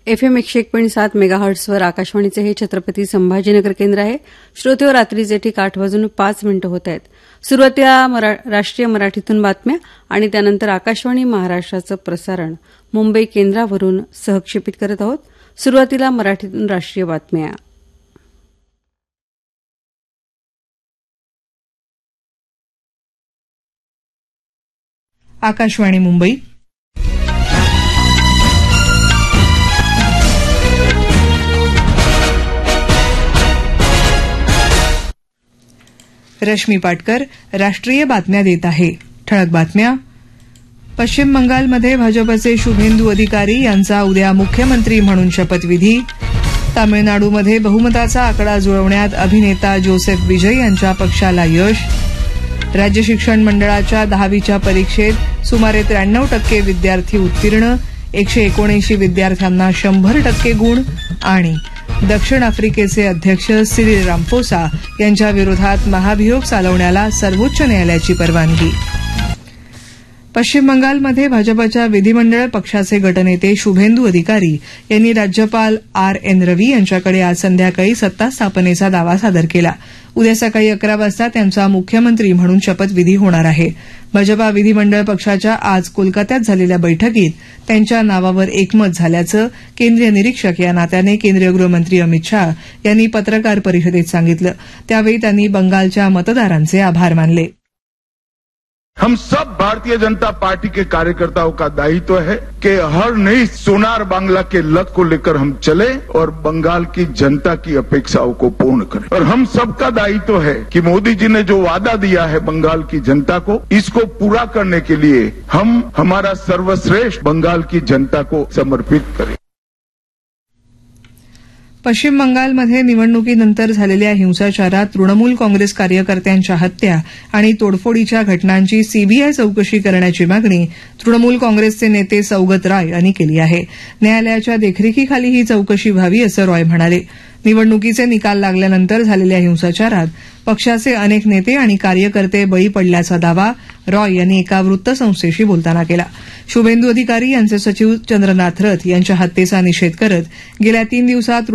FM 101.7 मेगाहर्ट्झवर आकाशवाणीचे हे छत्रपती संभाजीनगर केंद्र आहे. श्रोतेहो, रात्रीचे ठीक 8:05 होत आहेत. सुरुवातीला राष्ट्रीय मराठीतून बातम्या आणि त्यानंतर आकाशवाणी महाराष्ट्राचं प्रसारण मुंबई केंद्रावरून सहक्षेपित करत आहोत. सुरुवातीला मराठीतून राष्ट्रीय बातम्या. आकाशवाणी मुंबई. रश्मी पाटकर राष्ट्रीय बातम्या देत आहे. ठळक बातम्या. पश्चिम बंगालमध्ये भाजपचे शुभेंदू अधिकारी यांचा उद्या मुख्यमंत्री म्हणून शपथविधी. तामिळनाडूमध्ये बहुमताचा आकडा जुळवण्यात अभिनेता जोसेफ विजय यांच्या पक्षाला यश. राज्य शिक्षण मंडळाच्या 10वीच्या परीक्षेत सुमारे 93% विद्यार्थी उत्तीर्ण, 179 विद्यार्थ्यांना 100% गुण. आणि दक्षिण आफ्रिकेचे अध्यक्ष सिरिल रामफोसा यांच्या विरोधात महाभियोग चालवण्याला सर्वोच्च न्यायालयाची परवानगी. पश्चिम बंगालमध्ये भाजपच्या विधिमंडळ पक्षाचे गटनेते शुभेंदू अधिकारी यांनी राज्यपाल RN रवी यांच्याकडे आज संध्याकाळी सत्ता स्थापनेचा दावा सादर केला. उद्या सकाळी 11 वाजता त्यांचा मुख्यमंत्री म्हणून शपथविधी होणार आहे. भाजपा विधिमंडळ पक्षाच्या आज कोलकात्यात झालेल्या बैठकीत त्यांच्या नावावर एकमत झाल्याचं केंद्रीय निरीक्षक या नात्याने केंद्रीय गृहमंत्री अमित शाह यांनी पत्रकार परिषदेत सांगितलं. त्यावेळी त्यांनी बंगालच्या मतदारांचे आभार मानले. हम सब भारतीय जनता पार्टी के कार्यकर्ताओं का दायित्व है कि हर नई सोनार बांग्ला के लक्ष्य को लेकर हम चले और बंगाल की जनता की अपेक्षाओं को पूर्ण करें. और हम सबका दायित्व है कि मोदी जी ने जो वादा दिया है बंगाल की जनता को, इसको पूरा करने के लिए हम हमारा सर्वश्रेष्ठ बंगाल की जनता को समर्पित करें. पश्चिम बंगालमध्ये निवडणुकीनंतर झालेल्या हिंसाचारात तृणमूल काँग्रेस कार्यकर्त्यांच्या हत्या आणि तोडफोडीच्या घटनांची सीबीआय चौकशी करण्याची मागणी तृणमूल काँग्रेसचे नेते सौगत राय यांनी केली आहे. न्यायालयाच्या देखरेखीखाली ही चौकशी व्हावी असं रॉय म्हणाले. निवडणुकीचे निकाल लागल्यानंतर झालेल्या हिंसाचारात पक्षाचे अनेक नेते आणि कार्यकर्ते बळी पडल्याचा दावा रॉय यांनी एका वृत्तसंस्थेशी बोलताना केला. शुभेंदू अधिकारी यांचे सचिव चंद्रनाथ रथ यांच्या हत्येचा निषेध करत गेल्या 3 दिवसात